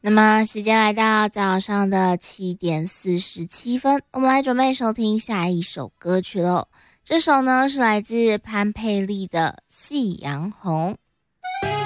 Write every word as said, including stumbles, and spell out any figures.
那么时间来到早上的七点四十七分，我们来准备收听下一首歌曲喽。这首呢是来自潘佩丽的《夕阳红》。